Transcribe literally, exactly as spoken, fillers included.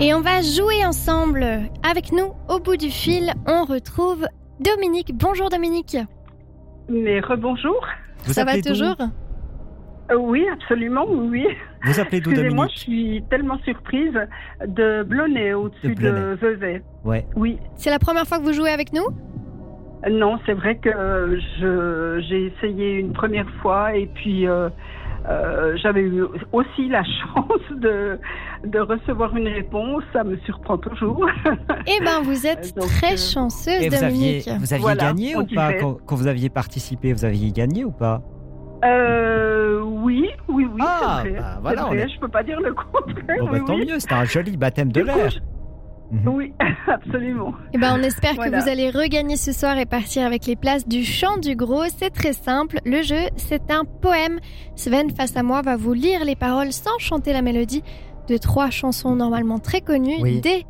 Et on va jouer ensemble. Avec nous, au bout du fil, on retrouve Dominique. Bonjour Dominique. Mais rebonjour. Vous Ça va appelez d'où? toujours? Euh, oui, absolument, oui. Vous appelez d'où, Excusez-moi, je Dominique? suis tellement surprise de Blonay, au-dessus De de, Blonay. Vevey. Ouais. Oui. C'est la première fois que vous jouez avec nous? Non, c'est vrai que je, j'ai essayé une première fois et puis euh, euh, j'avais eu aussi la chance de, de recevoir une réponse. Ça me surprend toujours. Eh ben, vous êtes Donc, très euh, chanceuse, Et vous aviez, Dominique. vous aviez Voilà, gagné on ou pas disait. quand, quand vous aviez participé? Vous aviez gagné ou pas? Euh, oui, oui, oui, Ah, c'est vrai. bah, voilà, c'est on vrai. est- Je peux pas dire le contraire. Bon, bah, oui, tant oui. mieux, c'était un joli baptême de Du coup, l'air. je- Mhm. Oui, absolument. Eh ben, on espère Voilà. que vous allez regagner ce soir et partir avec les places du Chant du Gros. C'est très simple. Le jeu, c'est un poème. Sven, face à moi, va vous lire les paroles sans chanter la mélodie de trois chansons normalement très connues Oui. des